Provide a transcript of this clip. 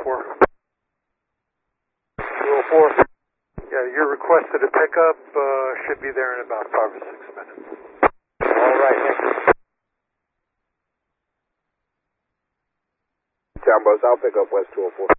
204. 204. Yeah, you're requested to pick up. Should be there in about 5 or 6 minutes. All right, thank you. Town Bus, I'll pick up West 204.